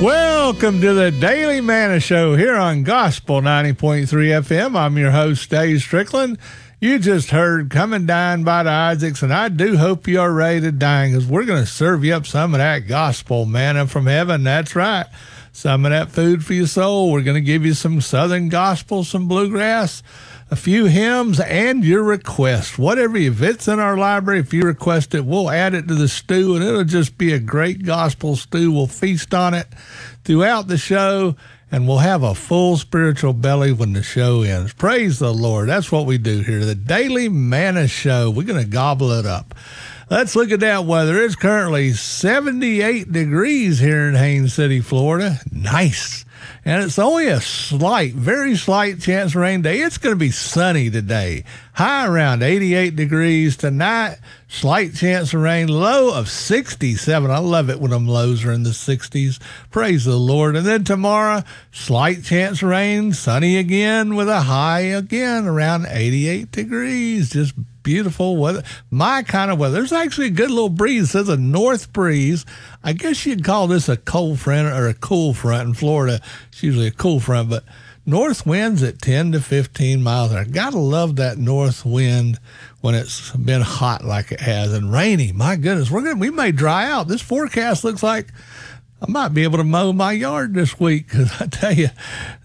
Welcome to the Daily Manna Show here on Gospel 90.3 FM. I'm your host, Dave Strickland. You just heard Come and Dine by the Isaacs, and I do hope you are ready to dine, because we're going to serve you up some of that gospel manna from heaven. That's right. Some of that food for your soul. We're going to give you some Southern gospel, some bluegrass, a few hymns, and your request. Whatever, if it's in our library, if you request it, we'll add it to the stew, and it'll just be a great gospel stew. We'll feast on it throughout the show, and we'll have a full spiritual belly when the show ends. Praise the Lord. That's what we do here. The Daily Manna Show. We're going to gobble it up. Let's look at that weather. It's currently 78 degrees here in Haines City, Florida. Nice. And it's only a slight, very slight chance of rain day. It's going to be sunny today. High around 88 degrees tonight. Slight chance of rain. Low of 67. I love it when them lows are in the 60s. Praise the Lord. And then tomorrow, slight chance of rain. Sunny again with a high again around 88 degrees. Just beautiful weather. My kind of weather. There's actually a good little breeze. It says a north breeze. I guess you'd call this a cold front or a cool front in Florida. It's usually a cool front, but north winds at 10 to 15 miles an hour. Gotta love that north wind when it's been hot like it has and rainy. My goodness, we may dry out. This forecast looks like I might be able to mow my yard this week, because I tell you,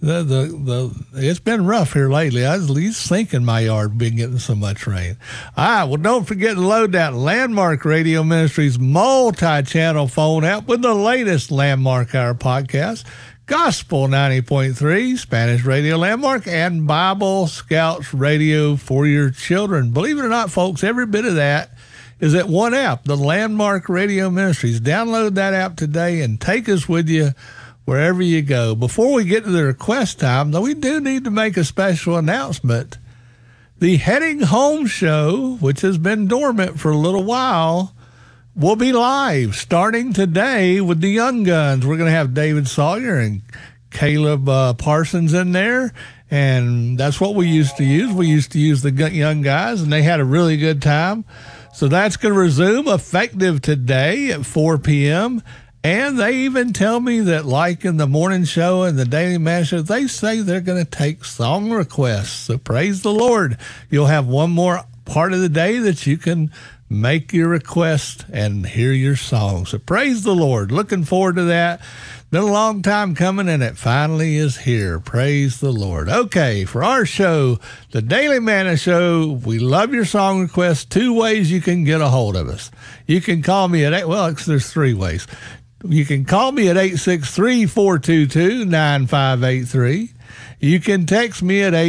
it's been rough here lately. I was at least thinking my yard been getting so much rain. All right, well, don't forget to load that Landmark Radio Ministries multi-channel phone app with the latest Landmark Hour podcast, Gospel 90.3, Spanish Radio Landmark, and Bible Scouts Radio for your children. Believe it or not, folks, every bit of that is at one app, the Landmark Radio Ministries. Download that app today and take us with you wherever you go. Before we get to the request time, though, we do need to make a special announcement. The Heading Home show, which has been dormant for a little while, will be live starting today with the Young Guns. We're going to have David Sawyer and Caleb Parsons in there, and that's what we used to use. We used to use the young guys, and they had a really good time. So that's going to resume effective today at 4 p.m. And they even tell me that, like in the morning show and the Daily Manna Show, they say they're going to take song requests. So praise the Lord. You'll have one more part of the day that you can make your request and hear your song. So praise the Lord. Looking forward to that. Been a long time coming, and it finally is here. Praise the Lord. Okay, for our show, the Daily Manna Show, we love your song requests. 2 ways you can get a hold of us. You can call me at, there's 3 ways. You can call me at 863-422-9583. You can text me at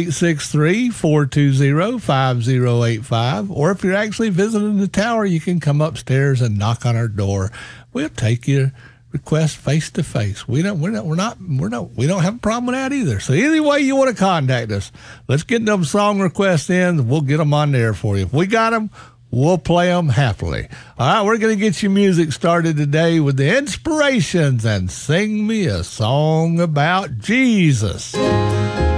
863-420-5085. Or if you're actually visiting the tower, you can come upstairs and knock on our door. We'll take your request face to face. We don't have a problem with that either. So any way you want to contact us, let's get them song requests in. We'll get them on there for you. If we got them, we'll play them happily. All right, we're going to get your music started today with the Inspirations and Sing Me a Song About Jesus.